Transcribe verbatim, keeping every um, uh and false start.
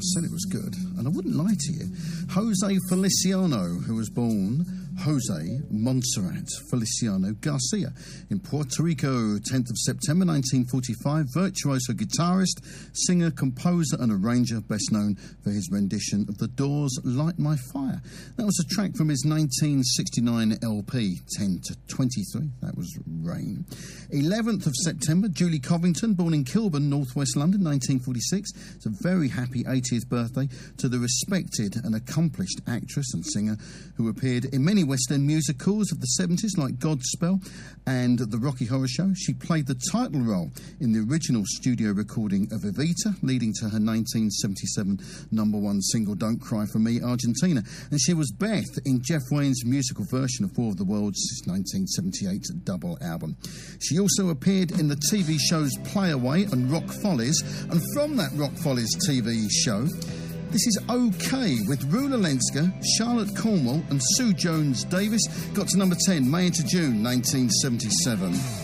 said it was good, and I wouldn't lie to you. Jose Feliciano, who was born Jose Montserrat Feliciano Garcia in Puerto Rico, tenth of September nineteen forty-five, virtuoso guitarist, singer, composer and arranger, best known for his rendition of The Doors' Light My Fire. That was a track from his nineteen sixty-nine L P, ten to twenty-three, that was Rain. eleventh of September, Julie Covington, born in Kilburn, northwest London, nineteen forty-six. It's a very happy eightieth birthday to the respected and accomplished actress and singer who appeared in many West End musicals of the seventies like Godspell and The Rocky Horror Show. She played the title role in the original studio recording of Evita, leading to her nineteen seventy-seven number one single Don't Cry For Me, Argentina. And she was Beth in Jeff Wayne's musical version of War of the Worlds' nineteen seventy-eight double album. She also appeared in the T V shows Play Away and Rock Follies, and from that Rock Follies T V show, this is OK with Rula Lenska, Charlotte Cornwall and Sue Jones-Davis. Got to number ten, May into June nineteen seventy-seven.